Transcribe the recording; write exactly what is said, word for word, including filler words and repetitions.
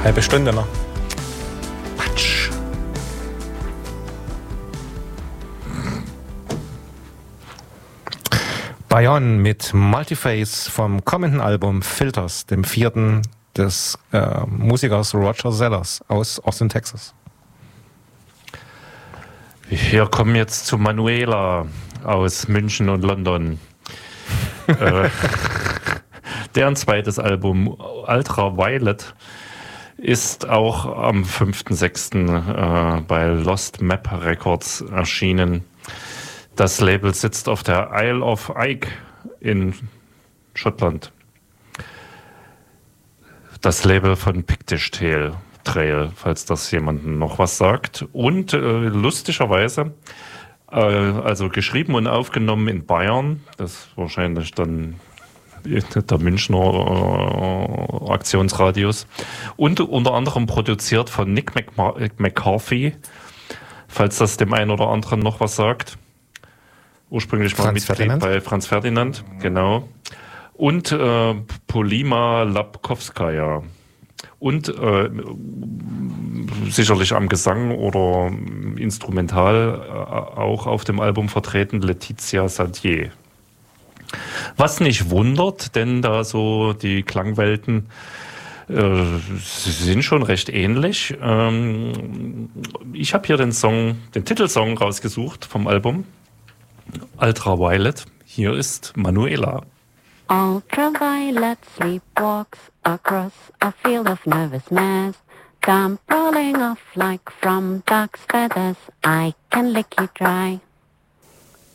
Halbe Stunde noch. Quatsch. Bayonne mit Multiface vom kommenden Album Filters, dem vierten des äh, Musikers Roger Sellers aus Austin, Texas. Wir kommen jetzt zu Manuela aus München und London. äh, deren zweites Album Ultraviolet ist auch am fünften sechsten äh, bei Lost Map Records erschienen. Das Label sitzt auf der Isle of Wight in Schottland. Das Label von Pictish Trail, Trail, falls das jemandem noch was sagt. Und äh, lustigerweise, äh, also geschrieben und aufgenommen in Bayern, das ist wahrscheinlich dann der Münchner äh, Aktionsradius. Und unter anderem produziert von Nick McMa- McCarthy, falls das dem einen oder anderen noch was sagt. Ursprünglich mal Franz Mitglied Ferdinand. bei Franz Ferdinand, genau. Und äh, Polima Lapkowskaja. Und äh, sicherlich am Gesang oder instrumental äh, auch auf dem Album vertreten Letizia Sadier. Was nicht wundert, denn da so die Klangwelten äh, sind schon recht ähnlich. Ähm, ich habe hier den Song, den Titelsong rausgesucht vom Album Ultraviolet. Hier ist Manuela. Ultraviolet sleepwalks across a field of nervousness. Come rolling off like from duck's feathers. I can lick you dry.